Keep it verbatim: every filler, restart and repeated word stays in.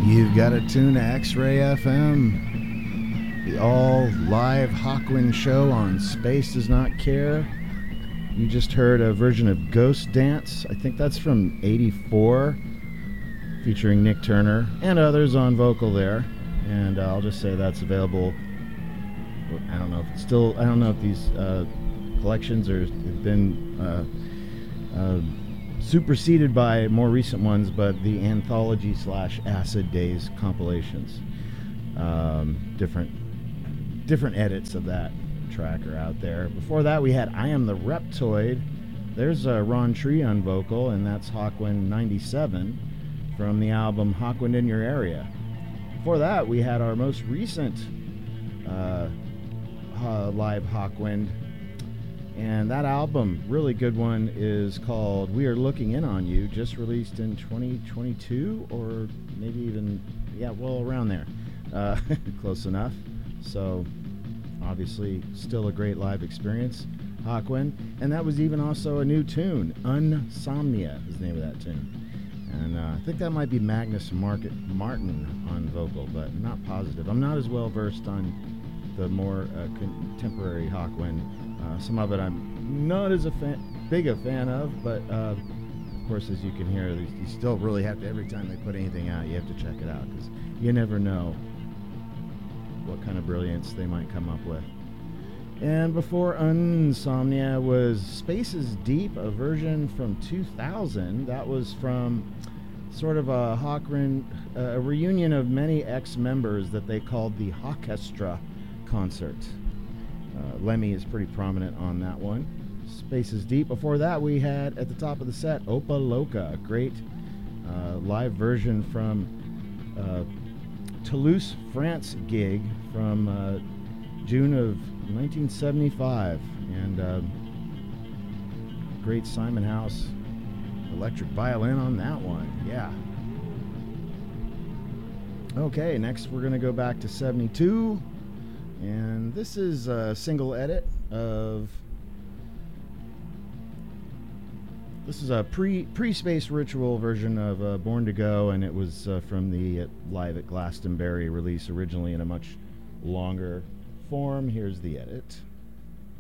You've got to tune to X-Ray F M, the all-live Hawkwind show on Space Does Not Care. You just heard a version of Ghost Dance. I think that's from eighty-four, featuring Nick Turner and others on vocal there. And uh, I'll just say that's available. I don't know if it's still. I don't know if these uh, collections are have been uh, uh, superseded by more recent ones, but the anthology slash Acid Days compilations, um, different different edits of that track are out there. Before that, we had I Am the Reptoid. There's uh, Ron Tree on vocal, and that's Hawkwind ninety-seven from the album Hawkwind in Your Area. Before that, we had our most recent uh, uh, live Hawkwind, and that album, really good one, is called We Are Looking In On You, just released in twenty twenty-two, or maybe even, yeah, well, around there. Uh, close enough. So, obviously, still a great live experience, Hawkwind. And that was even also a new tune, Unsomnia is the name of that tune. And uh, I think that might be Magnus Market Martin on vocal, but not positive. I'm not as well versed on the more uh, contemporary Hawkwind. Uh, some of it I'm not as a fan, big a fan of, but uh, of course, as you can hear, you still really have to, every time they put anything out, you have to check it out, because you never know what kind of brilliance they might come up with. And before Unsomnia was Spaces Deep, a version from two thousand. That was from sort of a Hawkwind, a reunion of many ex-members that they called the Hawkestra concert. Uh, Lemmy is pretty prominent on that one. Spaces Deep. Before that, we had at the top of the set Opa Loca, a great uh, live version from uh, Toulouse, France gig from uh, June of nineteen seventy-five, and uh, great Simon House electric violin on that one. Yeah. Okay, next we're going to go back to seventy-two, and this is a single edit of this is a pre pre Space Ritual version of uh, Born to Go, and it was uh, from the uh, Live at Glastonbury release, originally in a much longer form. Here's the edit.